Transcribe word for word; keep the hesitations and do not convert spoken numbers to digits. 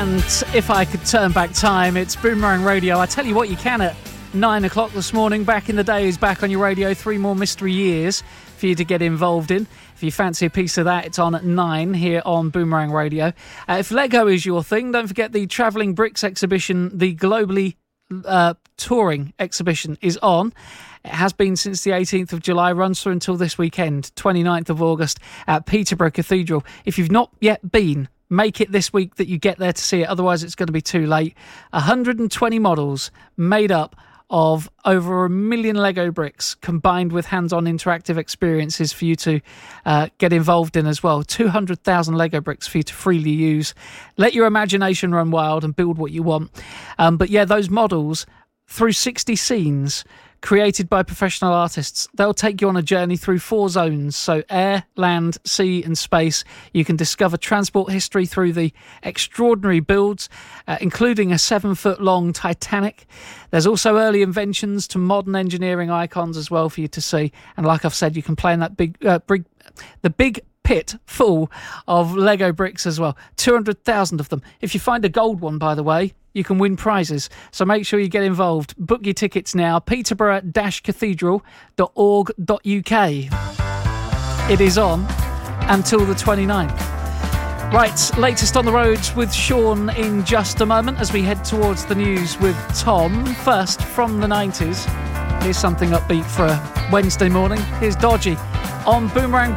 and If I Could Turn Back Time. It's Boomerang Radio. I tell you what, you can at nine o'clock this morning. Back in the day is back on your radio. Three more mystery years for you to get involved in. If you fancy a piece of that, it's on at nine here on Boomerang Radio. Uh, if Lego is your thing, don't forget the Travelling Bricks exhibition, the globally uh, touring exhibition is on. It has been since the eighteenth of July, runs through until this weekend, twenty-ninth of August at Peterborough Cathedral. If you've not yet been, make it this week that you get there to see it, otherwise it's going to be too late. one hundred twenty models made up of over a million Lego bricks combined with hands-on interactive experiences for you to uh, get involved in as well. two hundred thousand Lego bricks for you to freely use. Let your imagination run wild and build what you want. Um, but yeah, those models, through sixty scenes created by professional artists, they'll take you on a journey through four zones, so air, land, sea and space. You can discover transport history through the extraordinary builds, uh, including a seven foot long Titanic. There's also early inventions to modern engineering icons as well for you to see, and like I've said, you can play in that big uh, big the big pit full of Lego bricks as well. two hundred thousand of them. If you find a gold one, by the way, you can win prizes. So make sure you get involved. Book your tickets now, peterborough dash cathedral dot org dot U K. It is on until the twenty-ninth. Right, latest on the roads with Sean in just a moment as we head towards the news with Tom. First, from the nineties, here's something upbeat for a Wednesday morning. Here's Dodgy on Boomerang